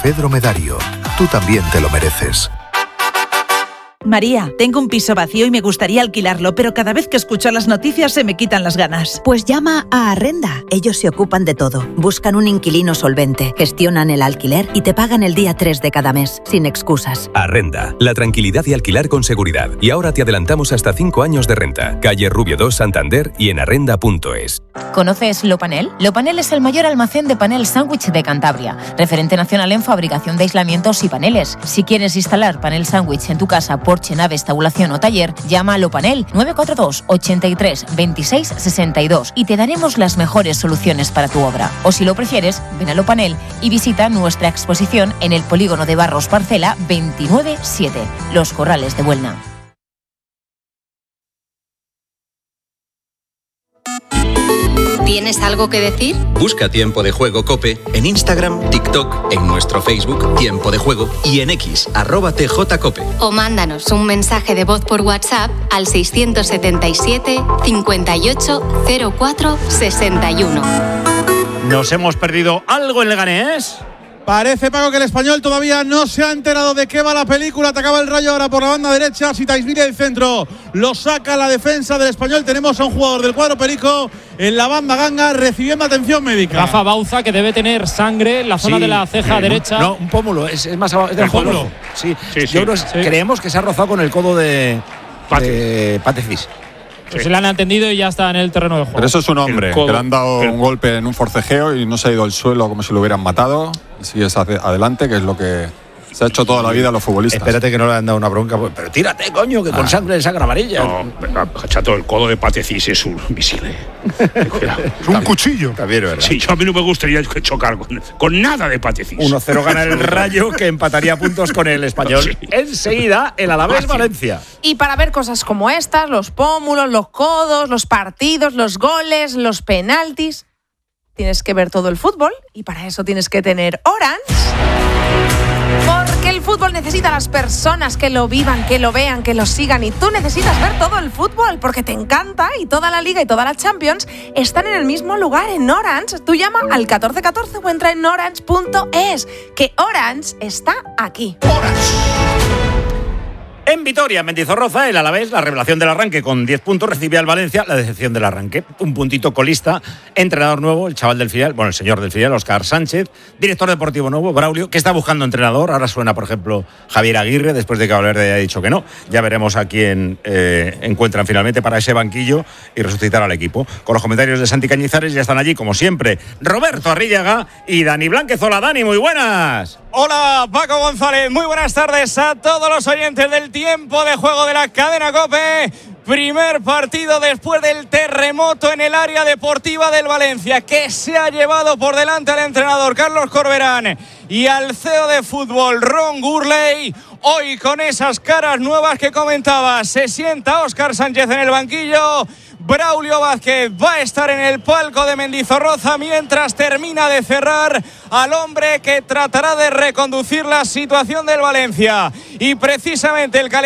Pedro Medario, tú también te lo mereces. María, tengo un piso vacío y me gustaría alquilarlo, pero cada vez que escucho las noticias se me quitan las ganas. Pues llama a Arrenda. Ellos se ocupan de todo. Buscan un inquilino solvente, gestionan el alquiler y te pagan el día 3 de cada mes, sin excusas. Arrenda, la tranquilidad de alquilar con seguridad. Y ahora te adelantamos hasta 5 años de renta. Calle Rubio 2, Santander y en arrenda.es. ¿Conoces Lopanel? Lopanel es el mayor almacén de panel sándwich de Cantabria, referente nacional en fabricación de aislamientos y paneles. Si quieres instalar panel sándwich en tu casa, porche, nave, estabulación o taller, llama a Lopanel 942 83 26 62 y te daremos las mejores soluciones para tu obra. O si lo prefieres, ven a Lopanel y visita nuestra exposición en el polígono de Barros Parcela 297, Los Corrales de Buelna. ¿Tienes algo que decir? Busca Tiempo de Juego COPE en Instagram, TikTok, en nuestro Facebook Tiempo de Juego y en X, @TJCope. O mándanos un mensaje de voz por WhatsApp al 677 58 04 61. ¿Nos hemos perdido algo en Leganés? Parece, Paco, que el Español todavía no se ha enterado de qué va la película. Atacaba el Rayo ahora por la banda derecha. Sitaisvili el centro. Lo saca la defensa del Español. Tenemos a un jugador del cuadro perico en la banda ganga recibiendo atención médica. Rafa Bauza, que debe tener sangre en la zona de la ceja derecha. No, un pómulo. Es más abajo. ¿El pómulo? Sí. Yo creo, creemos que se ha rozado con el codo de Patecis. Pues se le han atendido y ya está en el terreno de juego. Pero eso es un hombre que le han dado un golpe en un forcejeo y no se ha ido al suelo como si lo hubieran matado. Y sigue adelante, que es lo que se ha hecho toda la vida a los futbolistas. Espérate que no le han dado una bronca. Pero tírate, coño, que con sangre de sangre amarilla. No, chato, el codo de Patecis es un misil. Es un cuchillo. También, ¿verdad? Sí, yo a mí no me gustaría chocar con nada de Patecis. 1-0 gana el Rayo, que empataría puntos con el Español. Sí. Enseguida, el Alavés Valencia. Y para ver cosas como estas, los pómulos, los codos, los partidos, los goles, los penaltis, tienes que ver todo el fútbol y para eso tienes que tener Orange. Porque el fútbol necesita a las personas que lo vivan, que lo vean, que lo sigan. Y tú necesitas ver todo el fútbol porque te encanta y toda la Liga y toda la Champions están en el mismo lugar, en Orange. Tú llama al 1414 o entra en orange.es, que Orange está aquí. En Vitoria, Mendizorroza, el Alavés, la revelación del arranque con 10 puntos, recibe al Valencia la decepción del arranque. Un puntito colista, entrenador nuevo, el chaval del filial, el señor del filial, Óscar Sánchez, director deportivo nuevo, Braulio, que está buscando entrenador. Ahora suena, por ejemplo, Javier Aguirre, después de que Valverde haya dicho que no. Ya veremos a quién encuentran finalmente para ese banquillo y resucitar al equipo. Con los comentarios de Santi Cañizares ya están allí, como siempre, Roberto Arrillaga y Dani Blánquez. Hola, Dani, muy buenas. Hola, Paco González, muy buenas tardes a todos los oyentes del Tiempo de Juego de la cadena COPE. Primer partido después del terremoto en el área deportiva del Valencia, que se ha llevado por delante al entrenador Carlos Corberán y al CEO de fútbol Ron Gurley. Hoy con esas caras nuevas que comentaba, se sienta Óscar Sánchez en el banquillo. Braulio Vázquez va a estar en el palco de Mendizorroza mientras termina de cerrar al hombre que tratará de reconducir la situación del Valencia. Y precisamente el